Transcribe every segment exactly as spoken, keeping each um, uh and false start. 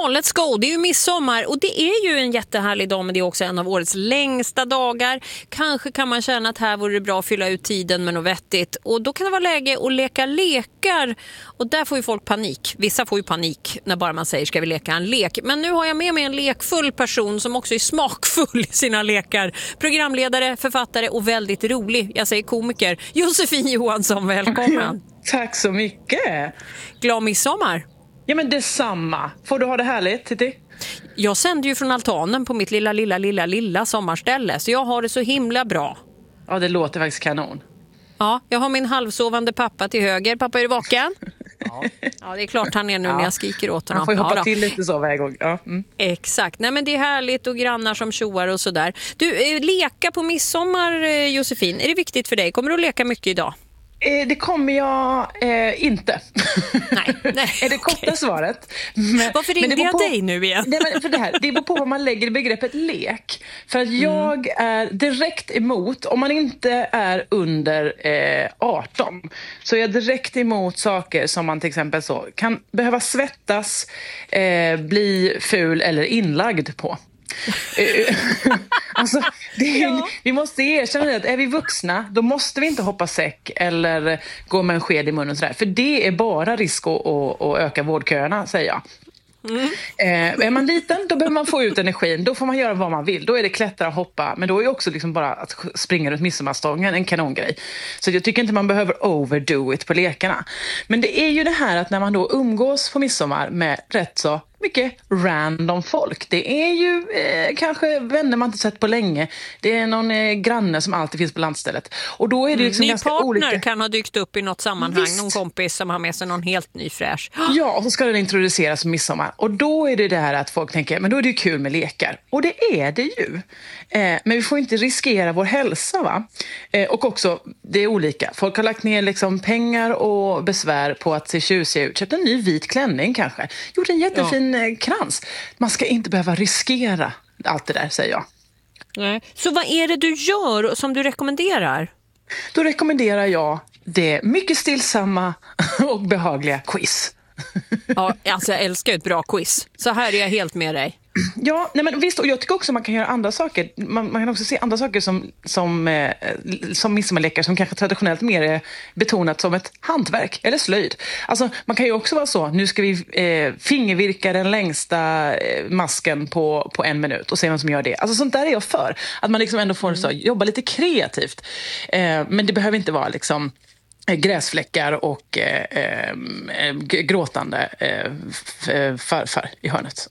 Ja, let's go. Det är ju midsommar och det är ju en jättehärlig dag, men det är också en av årets längsta dagar. Kanske kan man känna att här vore det bra att fylla ut tiden med något vettigt. Och då kan det vara läge att leka lekar. Och där får ju folk panik. Vissa får ju panik när bara man säger ska vi leka en lek. Men nu har jag med mig en lekfull person som också är smakfull i sina lekar. Programledare, författare och väldigt rolig. Jag säger komiker. Josefin Johansson, välkommen. Tack så mycket. Glad midsommar. Ja, men detsamma. Får du ha det härligt, Titti? Jag sänder ju från altanen på mitt lilla, lilla, lilla, lilla sommarställe. Så jag har det så himla bra. Ja, det låter faktiskt kanon. Ja, jag har min halvsovande pappa till höger. Pappa, är du vaken? Ja, ja det är klart han är nu ja. när jag skriker åt honom. Han får ju hoppa ja, till lite så varje gång. Ja. Mm. Exakt. Nej, men det är härligt och grannar som tjoar och sådär. Du, leka på midsommar, Josefin. Är det viktigt för dig? Kommer du att leka mycket idag? Det kommer jag eh, inte. Nej, nej. Är det korta okay. svaret. Men, Varför ringde jag på, dig nu igen? Nej, men för det, här, det beror på vad man lägger i begreppet lek. För att jag mm. är direkt emot, om man inte är under eh, arton, så är jag direkt emot saker som man till exempel så kan behöva svettas, eh, bli ful eller inlagd på. Alltså, det är, ja. Vi måste erkänna att är vi vuxna, då måste vi inte hoppa säck eller gå med en sked i munnen och sådär. För det är bara risk att, att, att öka vårdköerna, säger jag. Mm. Eh, är man liten, då behöver man få ut energin. Då får man göra vad man vill. Då är det klättra och hoppa. Men då är också liksom bara att springa runt midsommarstången en kanongrej. Så jag tycker inte man behöver overdo it på lekarna. Men det är ju det här att när man då umgås på midsommar med rätt så mycket random folk. Det är ju eh, kanske vänner man inte sett på länge. Det är någon eh, granne som alltid finns på landstället. Och då är det liksom mm, ganska partner olika. Kan ha dykt upp i något sammanhang. Visst. Någon kompis som har med sig någon helt ny fräsch. Ja, och så ska den introduceras som midsommar. Och då är det det här att folk tänker, men då är det ju kul med lekar. Och det är det ju. Eh, men vi får inte riskera vår hälsa, va? Eh, och också, det är olika. Folk har lagt ner liksom pengar och besvär på att se tjusiga ut. Köpt en ny vit klänning kanske. Gjort en jättefin ja. krans. Man ska inte behöva riskera allt det där, säger jag. Nej. Så vad är det du gör som du rekommenderar? Då rekommenderar jag det mycket stillsamma och behagliga quiz. Ja, alltså jag älskar ett bra quiz. Så här är jag helt med dig. Ja, nej men visst, och jag tycker också man kan göra andra saker. Man, man kan också se andra saker som, som, eh, som midsommarlekar som kanske traditionellt mer är betonat som ett hantverk eller slöjd. Alltså man kan ju också vara så, nu ska vi eh, fingervirka den längsta eh, masken på, på en minut och se vem som gör det. Alltså sånt där är jag för. Att man liksom ändå får mm. så, jobba lite kreativt. Eh, men det behöver inte vara liksom gräsfläckar och eh, eh, gråtande eh, farfar i hörnet.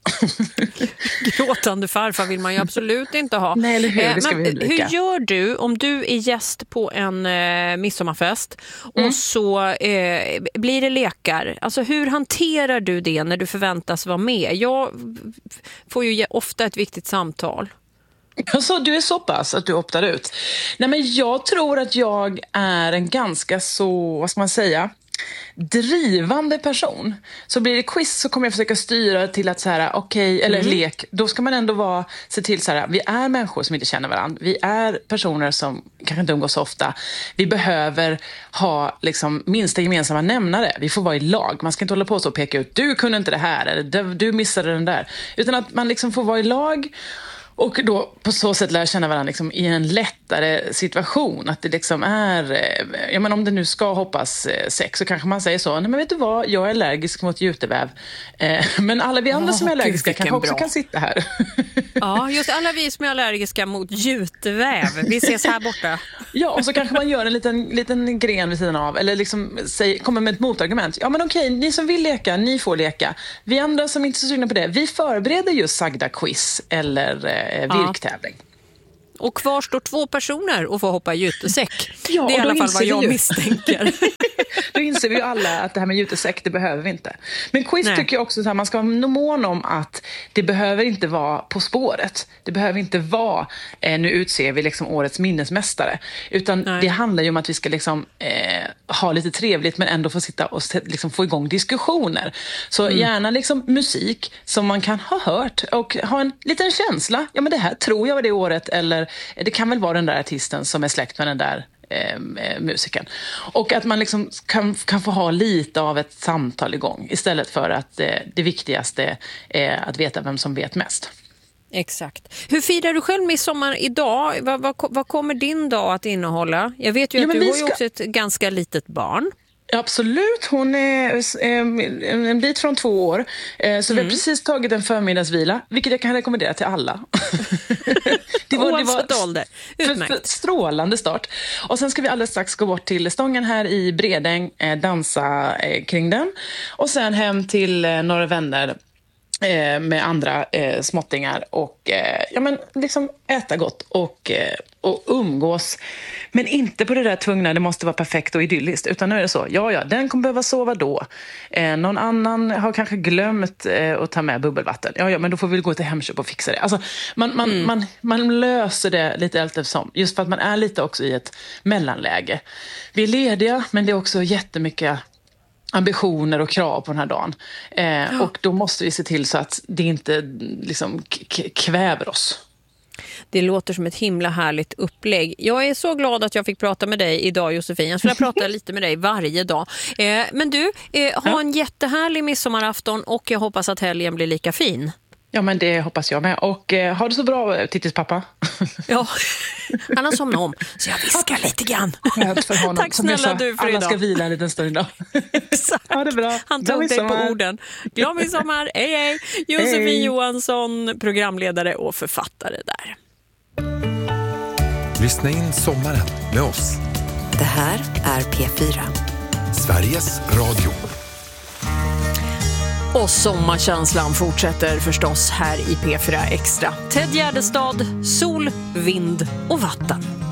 Gråtande farfar vill man ju absolut inte ha. Nej, eller hur? Det ska Men vi undvika. Hur gör du om du är gäst på en eh, midsommarfest mm. och så eh, blir det lekar? Alltså hur hanterar du det när du förväntas vara med? Jag får ju ofta ett viktigt samtal. Alltså, du är så pass att du optar ut. Nej, men jag tror att jag är en ganska så, vad ska man säga, drivande person. Så blir det quiz så kommer jag försöka styra till att så här, okej, okay, eller mm. lek, då ska man ändå vara, se till så här, vi är människor som inte känner varandra. Vi är personer som kanske inte umgås så ofta. Vi behöver ha liksom minsta gemensamma nämnare. Vi får vara i lag. Man ska inte hålla på så och peka ut, du kunde inte det här eller du missade den där. Utan att man liksom får vara i lag. Och då på så sätt lära känna varandra liksom i en lättare situation. Att det liksom är, ja men om det nu ska hoppas sex så kanske man säger så. Nej men vet du vad, jag är allergisk mot juteväv. Eh, men alla vi andra oh, som är allergiska Gud, kanske också bra. Kan sitta här. Ja, just alla vi som är allergiska mot juteväv. Vi ses här borta. Ja, och så kanske man gör en liten, liten gren vid sidan av. Eller liksom säg, kommer med ett motargument. Ja men okej, ni som vill leka, ni får leka. Vi andra som inte är så sugna på det, vi förbereder just sagda quiz eller virktävling. Ja. Och kvar står två personer och får hoppa jutesäck. Ja, det är i alla fall vad jag ju. misstänker. Då inser vi ju alla att det här med jutesäck, det behöver vi inte. Men quiz Nej. tycker jag också att man ska vara mån om att det behöver inte vara På spåret. Det behöver inte vara, eh, nu utser vi liksom årets minnesmästare. Utan Nej. det handlar ju om att vi ska liksom, eh, ha lite trevligt men ändå få sitta och liksom få igång diskussioner. Så mm. gärna liksom musik som man kan ha hört och ha en liten känsla. Ja men det här tror jag var det året, eller det kan väl vara den där artisten som är släkt med den där eh, musikern. Och att man liksom kan, kan få ha lite av ett samtal igång istället för att eh, det viktigaste är att veta vem som vet mest. Exakt. Hur firar du själv midsommar idag? Vad, vad, vad kommer din dag att innehålla? Jag vet ju ja, att du har ska... ju också ett ganska litet barn. Absolut, hon är en bit från två år. Så mm. vi har precis tagit en förmiddagsvila, vilket jag kan rekommendera till alla. det var, det var ålder. Utmärkt. För, för strålande start. Och sen ska vi alldeles strax gå bort till Stången här i Bredäng, dansa kring den. Och sen hem till några vänner med andra eh, småttingar och eh, ja, men liksom äta gott och, eh, och umgås. Men inte på det där tvungna, det måste vara perfekt och idylliskt. Utan nu är det så, ja ja, den kommer behöva sova då. Eh, någon annan har kanske glömt eh, att ta med bubbelvatten. Ja ja, men då får vi gå till Hemköp och fixa det. Alltså, man, man, mm. man, man löser det lite eftersom. Just för att man är lite också i ett mellanläge. Vi är lediga, men det är också jättemycket ambitioner och krav på den här dagen. Eh, ja. Och då måste vi se till så att det inte liksom k- kväver oss. Det låter som ett himla härligt upplägg. Jag är så glad att jag fick prata med dig idag, Josefin. Jag skulle prata lite med dig varje dag. Eh, men du, eh, ha ja. en jättehärlig midsommarafton och jag hoppas att helgen blir lika fin. Ja, men det hoppas jag med. Och eh, har du så bra, Tittis pappa? Ja, han har somnat om. Så jag viskar lite grann. För honom. Tack snälla sa, du för alla idag. Alla ska vila en liten stund idag. Exakt. Ha det bra. Han tog dig på orden. Glad midsommar. Hej, hej. Josefin hej. Johansson, programledare och författare där. Lyssna in sommaren med oss. Det här är P fyra. Sveriges Radio. Och sommarkänslan fortsätter förstås här i P fyra Extra. Ted Gärdestad, sol, vind och vatten.